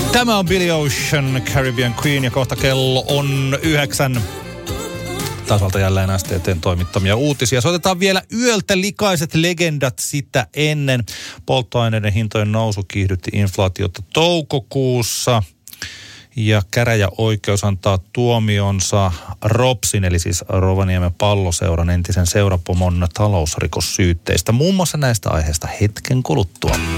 Tämä on Billy Ocean, Caribbean Queen, ja kohta kello on 9. Tasalta jälleen STT:n toimittamia uutisia. Soitetaan vielä yöltä likaiset legendat sitä ennen. Polttoaineiden hintojen nousu kiihdytti inflaatiota toukokuussa. Ja käräjäoikeus antaa tuomionsa ROPSin, eli siis Rovaniemen Palloseuran entisen seurapomon talousrikossyytteistä. Muun muassa näistä aiheista hetken kuluttua.